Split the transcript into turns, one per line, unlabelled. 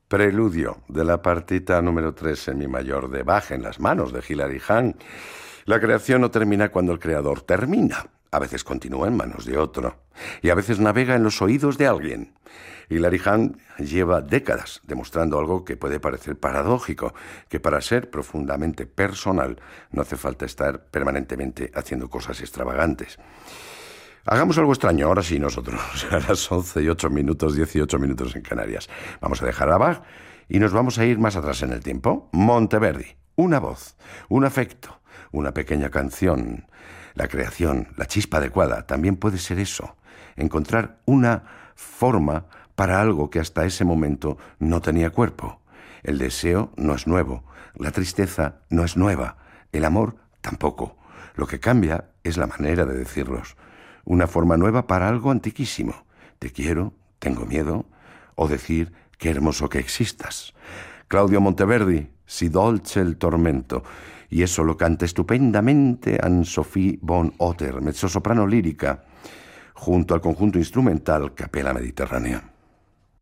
Preludio de la partita número 3 en mi mayor de Bach en las manos de Hilary Hahn. La creación no termina cuando el creador termina. A veces continúa en manos de otro. Y a veces navega en los oídos de alguien. Hilary Hahn lleva décadas demostrando algo que puede parecer paradójico, que para ser profundamente personal no hace falta estar permanentemente haciendo cosas extravagantes. Hagamos algo extraño, ahora sí nosotros, a las 11:08, 18 minutos en Canarias. Vamos a dejar a Bach y nos vamos a ir más atrás en el tiempo. Monteverdi, una voz, un afecto, una pequeña canción. La creación, la chispa adecuada, también puede ser eso. Encontrar una forma para algo que hasta ese momento no tenía cuerpo. El deseo no es nuevo, la tristeza no es nueva, el amor tampoco. Lo que cambia es la manera de decirlos. Una forma nueva para algo antiquísimo. Te quiero, tengo miedo, o decir qué hermoso que existas. Claudio Monteverdi, Si dolce il tormento. Y eso lo canta estupendamente Anne-Sophie von Otter, mezzosoprano lírica, junto al conjunto instrumental Capella Mediterránea.